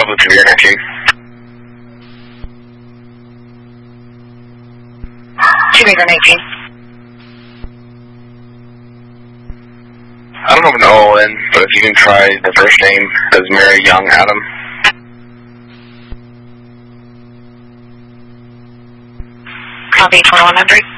Public Severe 19. 2 Beaver 19. I don't have an O in, but if you can try the first name as Mary Young Adam. Copy 2100.